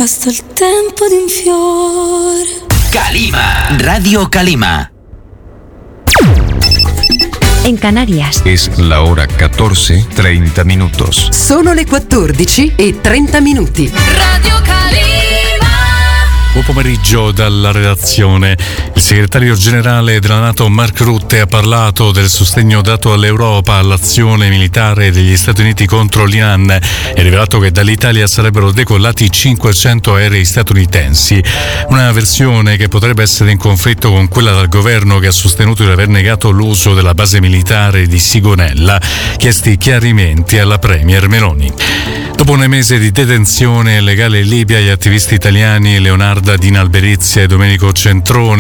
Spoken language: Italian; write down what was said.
basta il tempo di un fiore. Calima, Radio Calima. En Canarias es la hora 14:30 minutos. Sono le 14:30. Radio Calima. Buon pomeriggio dalla redazione. Il segretario generale della NATO Mark Rutte ha parlato del sostegno dato all'Europa all'azione militare degli Stati Uniti contro l'Iran e ha rivelato che dall'Italia sarebbero decollati 500 aerei statunitensi. Una versione che potrebbe essere in conflitto con quella del governo, che ha sostenuto di aver negato l'uso della base militare di Sigonella. Chiesti chiarimenti alla premier Meloni. Dopo un mese di detenzione illegale in Libia, gli attivisti italiani Leonarda Dina Alberizia e Domenico Centrone